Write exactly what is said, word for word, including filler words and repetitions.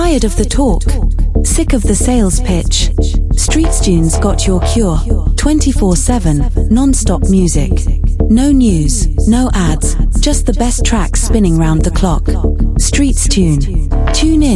Tired of the talk? Sick of the sales pitch? StreetsTunes got your cure. twenty-four seven, non-stop music. No news, no ads, just the best tracks spinning round the clock. StreetsTune. Tune in.